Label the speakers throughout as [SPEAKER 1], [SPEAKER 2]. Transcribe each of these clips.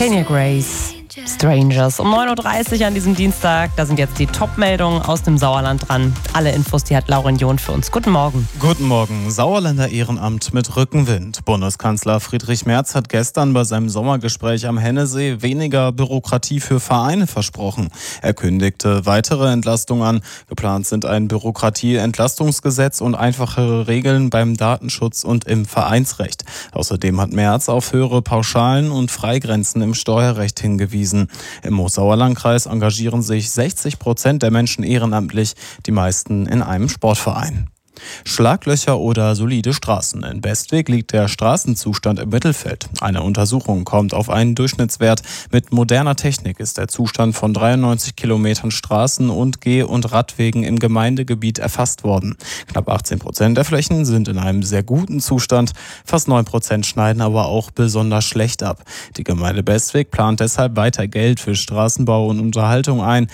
[SPEAKER 1] Tanya Grace, Strangers. Um 9.30 Uhr an diesem Dienstag, da sind jetzt die Top-Meldungen aus dem Sauerland dran. Alle Infos, die hat Lauren John für uns. Guten Morgen.
[SPEAKER 2] Guten Morgen. Sauerländer Ehrenamt mit Rückenwind. Bundeskanzler Friedrich Merz hat gestern bei seinem Sommergespräch am Hennesee weniger Bürokratie für Vereine versprochen. Er kündigte weitere Entlastungen an. Geplant sind ein Bürokratieentlastungsgesetz und einfachere Regeln beim Datenschutz und im Vereinsrecht. Außerdem hat Merz auf höhere Pauschalen und Freigrenzen im Steuerrecht hingewiesen. Im Moos-Sauerland-Kreis engagieren sich 60% der Menschen ehrenamtlich, die meisten in einem Sportverein. Schlaglöcher oder solide Straßen. In Bestwig liegt der Straßenzustand im Mittelfeld. Eine Untersuchung kommt auf einen Durchschnittswert. Mit moderner Technik ist der Zustand von 93 Kilometern Straßen und Geh- und Radwegen im Gemeindegebiet erfasst worden. Knapp 18% der Flächen sind in einem sehr guten Zustand. Fast 9% schneiden aber auch besonders schlecht ab. Die Gemeinde Bestwig plant deshalb weiter Geld für Straßenbau und Unterhaltung ein.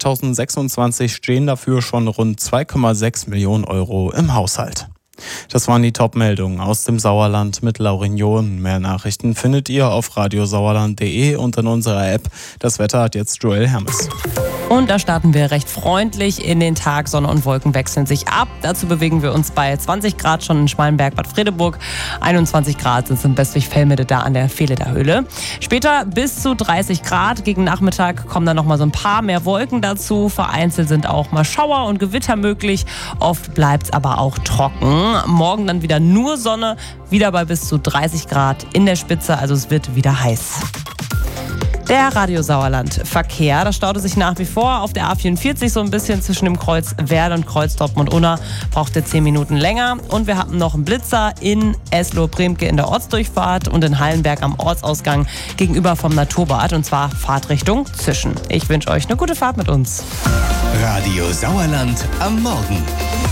[SPEAKER 2] 2026 stehen dafür schon rund 2,6 Millionen Euro im Haushalt. Das waren die Top-Meldungen aus dem Sauerland mit Lauren John. Mehr Nachrichten findet ihr auf radiosauerland.de und in unserer App. Das Wetter hat jetzt Joel Hermes.
[SPEAKER 1] Und da starten wir recht freundlich in den Tag. Sonne und Wolken wechseln sich ab. Dazu bewegen wir uns bei 20 Grad schon in Schmalenberg, Bad Fredeburg. 21 Grad sind es in Bestwig-Fellmitte da an der Vehleder Höhle. Später bis zu 30 Grad. Gegen Nachmittag kommen dann nochmal so ein paar mehr Wolken dazu. Vereinzelt sind auch mal Schauer und Gewitter möglich. Oft bleibt es aber auch trocken. Morgen dann wieder nur Sonne. Wieder bei bis zu 30 Grad in der Spitze. Also es wird wieder heiß. Der Radio Sauerland Verkehr, da staute sich nach wie vor auf der A44 so ein bisschen zwischen dem Kreuz Werl und Kreuz Dortmund-Unna. Brauchte 10 Minuten länger. Und wir hatten noch einen Blitzer in Eslohe-Bremke in der Ortsdurchfahrt und in Hallenberg am Ortsausgang gegenüber vom Naturbad. Und zwar Fahrtrichtung Zischen. Ich wünsche euch eine gute Fahrt mit uns.
[SPEAKER 3] Radio Sauerland am Morgen.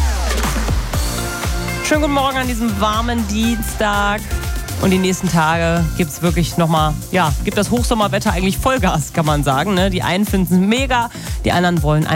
[SPEAKER 1] Schönen guten Morgen an diesem warmen Dienstag. Und die nächsten Tage gibt es wirklich nochmal, gibt das Hochsommerwetter eigentlich Vollgas, kann man sagen. Ne? Die einen finden es mega, die anderen wollen